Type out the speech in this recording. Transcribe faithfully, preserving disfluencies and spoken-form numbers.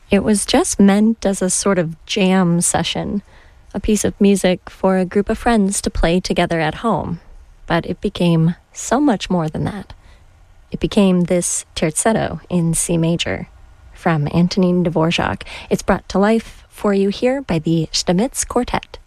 It was just meant as a sort of jam session, a piece of music for a group of friends to play together at home. But it became so much more than that. It became this terzetto in C major from Antonin Dvorak. It's brought to life for you here by the Stamitz Quartet.